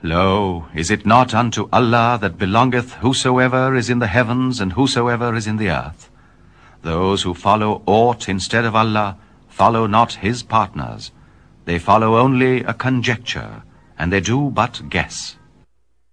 Lo, is it not unto Allah that belongeth whosoever is in the heavens and whosoever is in the earth? Those who follow aught instead of Allah follow not his partners. They follow only a conjecture, and they do but guess.